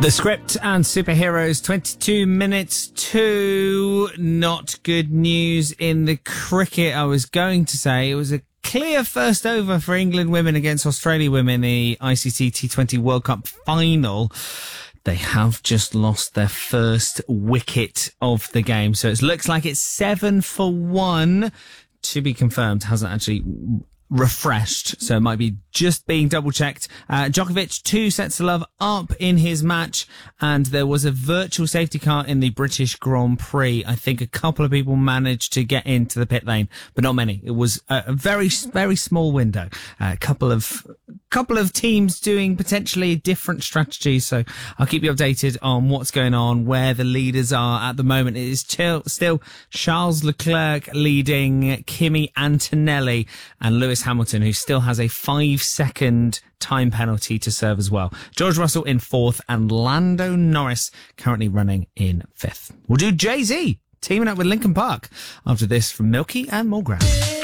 The Script and Superheroes, 22 minutes to. Not good news in the cricket. I was going to say it was a clear first over for England women against Australia women in the ICC T20 World Cup final. They have just lost their first wicket of the game. So it looks like it's 7-1. To be confirmed, hasn't actually refreshed, so it might be just being double checked. Djokovic 2 sets to love up in his match, and there was a virtual safety car in the British Grand Prix. I think a couple of people managed to get into the pit lane, but not many. It was a very, very small window. A couple of teams doing potentially different strategies, so I'll keep you updated on what's going on, where the leaders are at the moment. It is still Charles Leclerc leading Kimi Antonelli and Lewis Hamilton, who still has a 5-second time penalty to serve as well. George Russell in 4th and Lando Norris currently running in 5th. We'll do Jay-Z teaming up with Linkin Park after this from Milky and Mulgrew.